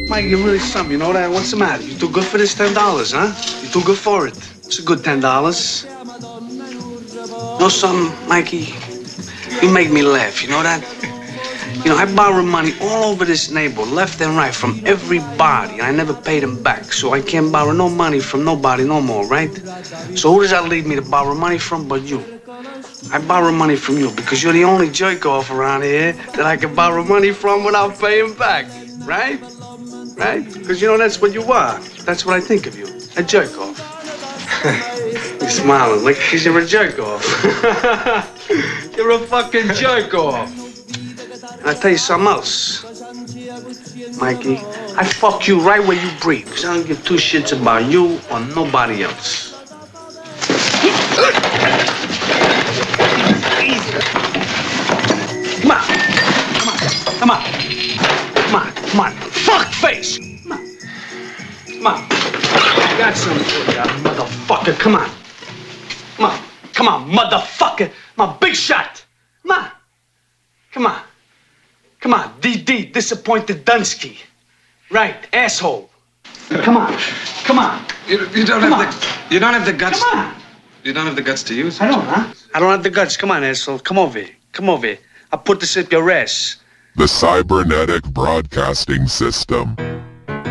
Mike, you're really something, you know that? What's the matter? You too good for this $10, huh? You too good for it. It's a good $10. You know something, Mikey? You make me laugh, you know that? You know, I borrow money all over this neighborhood, left and right, from everybody, and I never paid them back, so I can't borrow no money from nobody no more, right? So who does that leave me to borrow money from but you? I borrow money from you because you're the only jerk-off around here that I can borrow money from without paying back, right? Right? Because, you know, that's what you are. That's what I think of you, a jerk-off. You're smiling like because you're a jerk-off. You're a fucking jerk-off. And I'll tell you something else, Mikey. I fuck you right where you breathe because I don't give two shits about you or nobody else. Come on. Come on. Come on. Come on. Come on. Fuck face. Come on. Come on. I got something for you, motherfucker. Come on. Come on. Come on, motherfucker. My big shot. Come on. Come on. Come on. DD, disappointed Dunsky. Right, asshole. Come on. Come on. You don't have the guts. Come on. You don't have the guts to use it. I don't, huh? I don't have the guts. Come on, asshole. Come over here. Come over here. I'll put this up your ass. The Cybernetic Broadcasting System.